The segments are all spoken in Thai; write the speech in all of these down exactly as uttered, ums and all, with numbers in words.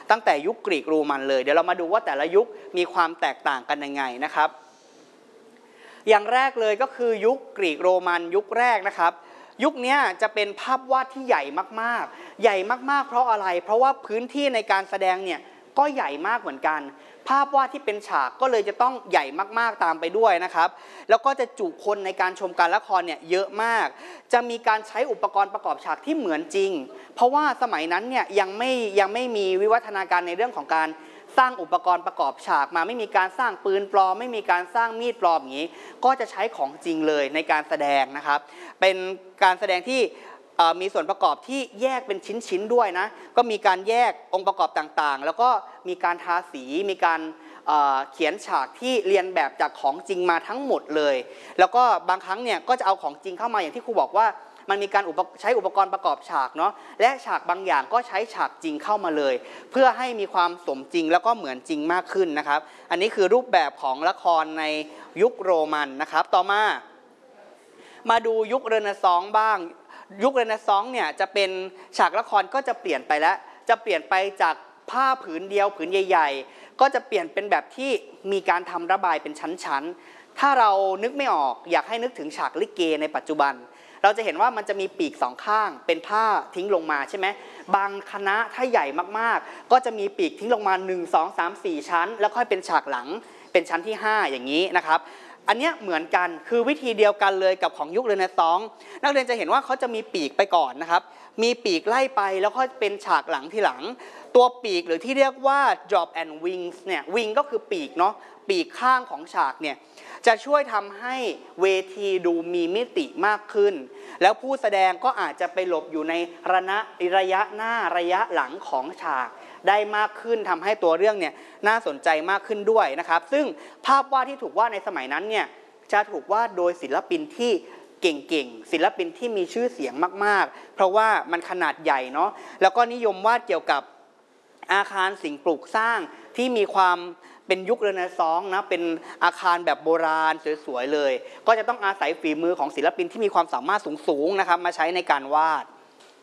ตั้งแต่ยุคกรีกโรมันเลยเดี๋ยวเรามาดูว่าแต่ละยุคมีความแตกต่างกันยังไงนะครับอย่างแรกเลยก็คือยุคกรีกโรมันยุคแรกนะครับยุคนี้จะเป็นภาพวาดที่ใหญ่มากๆใหญ่มากๆเพราะอะไรเพราะว่าพื้นที่ในการแสดงเนี่ยก็ใหญ่มากเหมือนกันภาพวาดที่เป็นฉากก็เลยจะต้องใหญ่มากๆตามไปด้วยนะครับแล้วก็จะจุคนในการชมการละครเนี่ยเยอะมากจะมีการใช้อุปกรณ์ประกอบฉากที่เหมือนจริงเพราะว่าสมัยนั้นเนี่ยยังไม่ยังไม่มีวิวัฒนาการในเรื่องของการสร้างอุปกรณ์ประกอบฉากมาไม่มีการสร้างปืนปลอมไม่มีการสร้างมีดปลอมอย่างนี้ก็จะใช้ของจริงเลยในการแสดงนะครับเป็นการแสดงที่มีส่วนประกอบที่แยกเป็นชิ้นๆด้วยนะก็มีการแยกองค์ประกอบต่างๆแล้วก็มีการทาสีมีการเขียนฉากที่เรียนแบบจากของจริงมาทั้งหมดเลยแล้วก็บางครั้งเนี่ยก็จะเอาของจริงเข้ามาอย่างที่ครูบอกว่ามันมีการใช้อุปกรณ์ประกอบฉากเนาะและฉากบางอย่างก็ใช้ฉากจริงเข้ามาเลยเพื่อให้มีความสมจริงแล้วก็เหมือนจริงมากขึ้นนะครับอันนี้คือรูปแบบของละครในยุคโรมันนะครับต่อมามาดูยุคเรเนซองส์บ้างยุคเรเนซองส์เนี่ยจะเป็นฉากละครก็จะเปลี่ยนไปแล้วจะเปลี่ยนไปจากผ้าผืนเดียวผืนใหญ่ๆก็จะเปลี่ยนเป็นแบบที่มีการทำระบายเป็นชั้นๆถ้าเรานึกไม่ออกอยากให้นึกถึงฉากลิเกในปัจจุบันเราจะเห็นว่ามันจะมีปีกสองข้างเป็นผ้าทิ้งลงมาใช่ไหมบางคณะถ้าใหญ่มากๆก็จะมีปีกทิ้งลงมาหนึ่ง สอง สาม สี่ชั้นแล้วค่อยเป็นฉากหลังเป็นชั้นที่ห้าอย่างนี้นะครับอันนี้เหมือนกันคือวิธีเดียวกันเลยกับของยุคเรเนซองส์นักเรียนจะเห็นว่าเขาจะมีปีกไปก่อนนะครับมีปีกไล่ไปแล้วค่อยเป็นฉากหลังทีหลังตัวปีกหรือที่เรียกว่า drop and wings เนี่ย wing ก็คือปีกเนาะปีกข้างของฉากเนี่ยจะช่วยทำให้เวทีดูมีมิติมากขึ้นแล้วผู้แสดงก็อาจจะไปหลบอยู่ในระยะระยะหน้าระยะหลังของฉากได้มากขึ้นทำให้ตัวเรื่องเนี่ยน่าสนใจมากขึ้นด้วยนะครับซึ่งภาพวาดที่ถูกวาดในสมัยนั้นเนี่ยจะถูกวาดโดยศิลปินที่เก่งๆศิลปินที่มีชื่อเสียงมากๆเพราะว่ามันขนาดใหญ่เนาะแล้วก็นิยมวาดเกี่ยวกับอาคารสิ่งปลูกสร้างที่มีความเป็นยุคเรเนซองส์นะเป็นอาคารแบบโบราณสวยๆเลยก็จะต้องอาศัยฝีมือของศิลปินที่มีความสามารถสูงๆนะครับมาใช้ในการวาด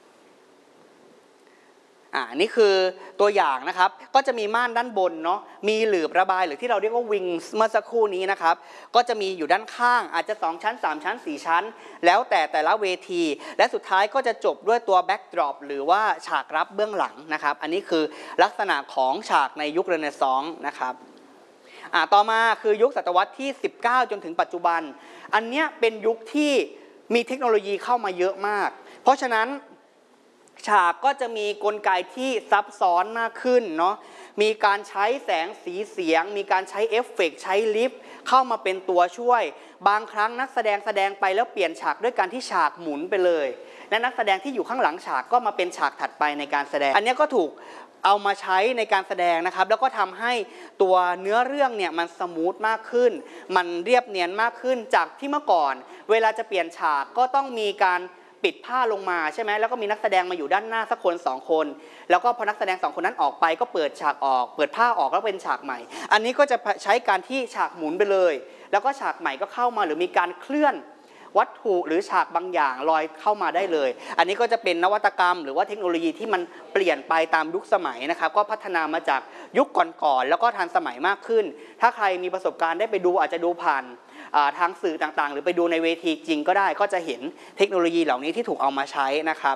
อ่านี่คือตัวอย่างนะครับก็จะมีม่านด้านบนเนาะมีหลืบระบายหรือที่เราเรียกว่าวิงเมื่อสักครู่นี้นะครับก็จะมีอยู่ด้านข้างอาจจะสองชั้นสามชั้นสี่ชั้นแล้วแต่แต่ละเวทีและสุดท้ายก็จะจบด้วยตัวแบ็กดรอปหรือว่าฉากรับเบื้องหลังนะครับอันนี้คือลักษณะของฉากในยุคเรเนซองส์นะครับอ่าต่อมาคือยุคศตวรรษที่สิบเก้าจนถึงปัจจุบันอันเนี้ยเป็นยุคที่มีเทคโนโลยีเข้ามาเยอะมากเพราะฉะนั้นฉากก็จะมีกลไกที่ซับซ้อนมากขึ้นเนาะมีการใช้แสงสีเสียงมีการใช้เอฟเฟกต์ใช้ลิฟต์เข้ามาเป็นตัวช่วยบางครั้งนักแสดงแสดงไปแล้วเปลี่ยนฉากด้วยการที่ฉากหมุนไปเลยและนักแสดงที่อยู่ข้างหลังฉากก็มาเป็นฉากถัดไปในการแสดงอันนี้ก็ถูกเอามาใช้ในการแสดงนะครับแล้วก็ทำให้ตัวเนื้อเรื่องเนี่ยมันสมูทมากขึ้นมันเรียบเนียนมากขึ้นจากที่เมื่อก่อนเวลาจะเปลี่ยนฉากก็ต้องมีการปิดผ้าลงมาใช่ไหมแล้วก็มีนักแสดงมาอยู่ด้านหน้าสักคนสองคนแล้วก็พอนักแสดงสองคนนั้นออกไปก็เปิดฉากออกเปิดผ้าออกแล้วเป็นฉากใหม่อันนี้ก็จะใช้การที่ฉากหมุนไปเลยแล้วก็ฉากใหม่ก็เข้ามาหรือมีการเคลื่อนวัตถุหรือฉากบางอย่างลอยเข้ามาได้เลยอันนี้ก็จะเป็นนวัตกรรมหรือว่าเทคโนโลยีที่มันเปลี่ยนไปตามยุคสมัยนะครับก็พัฒนามาจากยุคก่อนๆแล้วก็ทันสมัยมากขึ้นถ้าใครมีประสบการณ์ได้ไปดูอาจจะดูผ่านทางสื่อต่างๆหรือไปดูในเวทีจริงก็ได้ก็จะเห็นเทคโนโลยีเหล่านี้ที่ถูกเอามาใช้นะครับ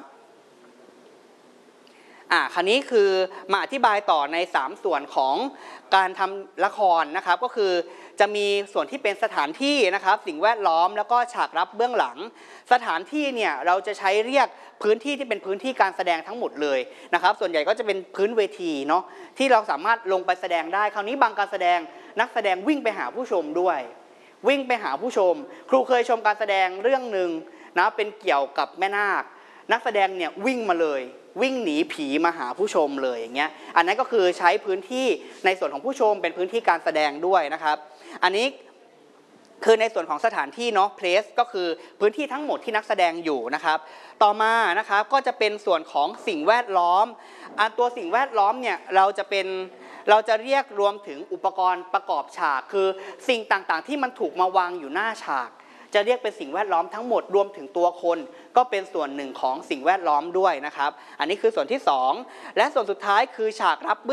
อ่าคราวนี้คือมาอธิบายต่อในสามส่วนของการทำละครนะครับก็คือจะมีส่วนที่เป็นสถานที่นะครับสิ่งแวดล้อมแล้วก็ฉากรับเบื้องหลังสถานที่เนี่ยเราจะใช้เรียกพื้นที่ที่เป็นพื้นที่การแสดงทั้งหมดเลยนะครับส่วนใหญ่ก็จะเป็นพื้นเวทีเนาะที่เราสามารถลงไปแสดงได้คราวนี้บางการแสดงนักแสดงวิ่งไปหาผู้ชมด้วยวิ่งไปหาผู้ชมครูเคยชมการแสดงเรื่องหนึ่งนะเป็นเกี่ยวกับแม่นาคนักแสดงเนี่ยวิ่งมาเลยวิ่งหนีผีมาหาผู้ชมเลยอย่างเงี้ยอันนั้นก็คือใช้พื้นที่ในส่วนของผู้ชมเป็นพื้นที่การแสดงด้วยนะครับอันนี้คือในส่วนของสถานที่เนาะ place ก็คือพื้นที่ทั้งหมดที่นักแสดงอยู่นะครับต่อมานะครับก็จะเป็นส่วนของสิ่งแวดล้อมอันตัวสิ่งแวดล้อมเนี่ยเราจะเป็นเราจะเรียกรวมถึงอุปกรณ์ประกอบฉากคือสิ่งต่างๆที่มันถูกมาวางอยู่หน้าฉากจะเรียกเป็นสิ่งแวดล้อมทั้งหมดรวมถึงตัวคนก็เป็นส่วนหนึ่งของสิ่งแวดล้อมด้วยนะครับอันนี้คือส่วนที่สองและส่วนสุดท้ายคือฉากรับ